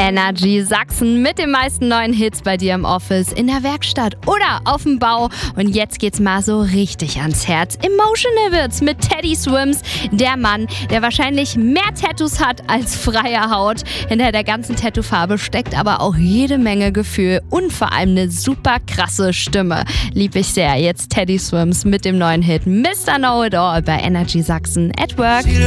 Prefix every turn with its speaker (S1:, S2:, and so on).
S1: Energy Sachsen mit den meisten neuen Hits bei dir im Office, in der Werkstatt oder auf dem Bau. Und jetzt geht's mal so richtig ans Herz. Emotional wird's mit Teddy Swims, der Mann, der wahrscheinlich mehr Tattoos hat als freie Haut. Hinter der ganzen Tattoofarbe steckt aber auch jede Menge Gefühl und vor allem eine super krasse Stimme. Lieb ich sehr. Jetzt Teddy Swims mit dem neuen Hit Mr. Know It All bei Energy Sachsen at Work.